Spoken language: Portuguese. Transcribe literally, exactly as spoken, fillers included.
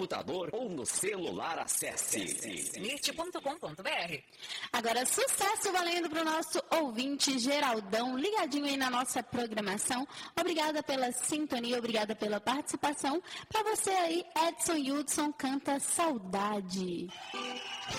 computador ou no celular, acesse mirte ponto com ponto br. Agora, sucesso valendo para o nosso ouvinte Geraldão, ligadinho aí na nossa programação. Obrigada pela sintonia, obrigada pela participação. Para você aí, Edson Hudson canta Saudade.